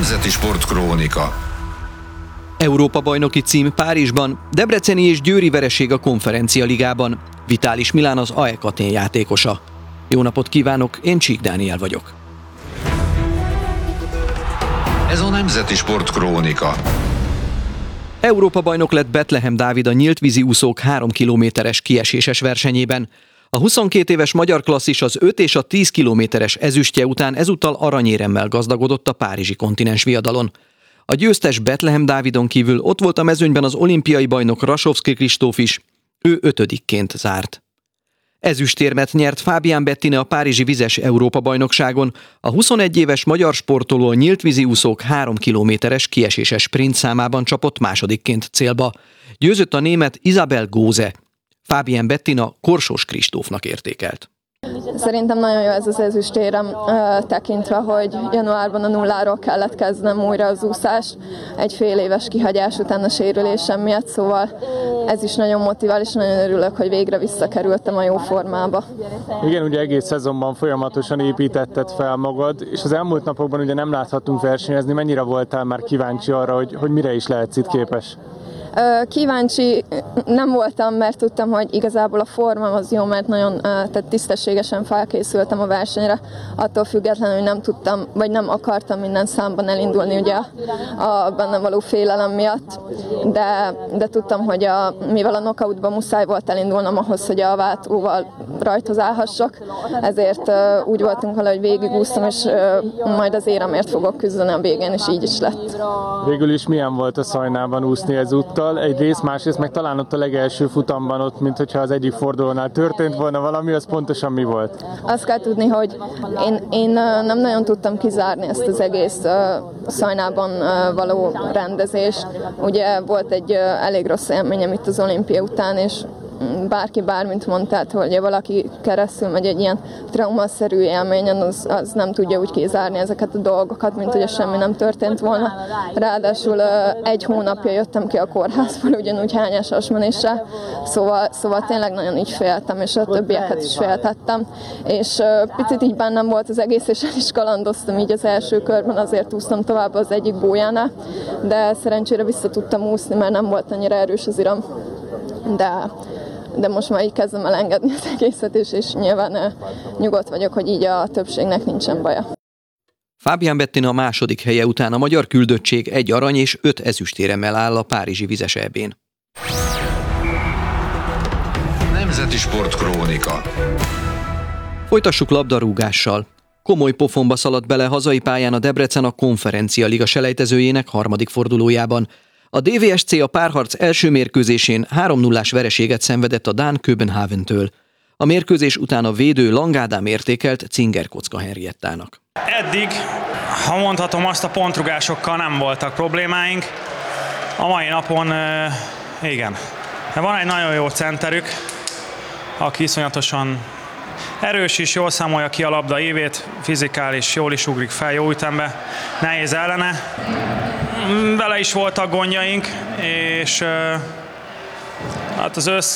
Nemzeti Sportkrónika. Európa-bajnoki cím Párizsban, debreceni és győri vereség a Konferencia Ligában. Vitális Milán az AEK Athén játékosa. Jó napot kívánok, én Csík Dániel vagyok. Ez a Nemzeti Sportkrónika. Európa-bajnok lett Bethlehem Dávid a nyílt vízi úszók 3 kilométeres kieséses versenyében. A 22 éves magyar klasszis az 5 és a 10 kilométeres ezüstje után ezúttal aranyéremmel gazdagodott a párizsi kontinens viadalon. A győztes Bethlehem Dávidon kívül ott volt a mezőnyben az olimpiai bajnok Rasovszky Kristóf is, ő 5-ként zárt. Ezüstérmet nyert Fabian Bettine a párizsi vizes Európa-bajnokságon. A 21 éves magyar sportoló a nyílt vízi úszók 3 kilométeres kieséses sprint számában csapott másodikként célba. Győzött a német Isabel Gose. Fabian Bettina Korsós Kristófnak értékelt. Szerintem nagyon jó ez az ezüstérem, tekintve, hogy januárban a nulláról kellett kezdenem újra az úszást, egy fél éves kihagyás után a sérülésem miatt, szóval ez is nagyon motivál, és nagyon örülök, hogy végre visszakerültem a jó formába. Igen, ugye egész szezonban folyamatosan építetted fel magad, és az elmúlt napokban ugye nem láthattunk versenyezni. Mennyire voltál már kíváncsi arra, hogy mire is lehetsz itt képes? Kíváncsi nem voltam, mert tudtam, hogy igazából a formám az jó, mert nagyon tehát tisztességesen felkészültem a versenyre, attól függetlenül, hogy nem tudtam, vagy nem akartam minden számban elindulni ugye a bennem való félelem miatt, de tudtam, hogy mivel a knockoutban muszáj volt elindulnom ahhoz, hogy a váltóval rajthoz állhassak, ezért úgy voltunk vele, hogy végigúsztam, és majd az éremért fogok küzdeni a végén, és így is lett. Végül is milyen volt a Szajnában úszni ezúttal? Egyrészt, másrészt meg talán ott a legelső futamban ott, mint hogyha az egyik fordulónál történt volna valami, az pontosan mi volt? Azt kell tudni, hogy én nem nagyon tudtam kizárni ezt az egész Szajnában való rendezést. Ugye volt egy elég rossz élményem itt az olimpia után, és bárki bármint mondta, hogy valaki keresztül megy egy ilyen traumaszerű élményen, az nem tudja úgy kizárni ezeket a dolgokat, mint hogy semmi nem történt volna. Ráadásul 1 hónapja jöttem ki a kórházból, ugyanúgy hányás hasmenéssel, szóval tényleg nagyon így féltem, és a többieket is féltettem. És picit így bennem volt az egész, és el is kalandoztam így az első körben, azért úsztam tovább az egyik bójánál, de szerencsére vissza tudtam úszni, mert nem volt annyira erős az iram. De most már így kezdem el engedni az egészet, és nyilván nyugodt vagyok, hogy így a többségnek nincsen baja. Fabian Bettina a második helye után a magyar küldöttség 1 arany és 5 ezüstéremmel áll a párizsi vizes EB-n. Nemzeti Sportkrónika. Folytassuk labdarúgással. Komoly pofonba szaladt bele hazai pályán a Debrecen a Konferencia Liga selejtezőjének 3. fordulójában. A DVSC a párharc első mérkőzésén 3-0-ás vereséget szenvedett a dán Köbenhaventől. A mérkőzés után a védő Lang Ádám értékelt Zinger Kocka Henriettának. Eddig, ha mondhatom, azt a pontrugásokkal nem voltak problémáink. A mai napon igen. Van egy nagyon jó centerük, aki iszonyatosan erős is, jól számolja ki a labda évét, fizikális, jól is ugrik fel, jó ütembe, nehéz ellene. Vele is voltak gondjaink, és hát az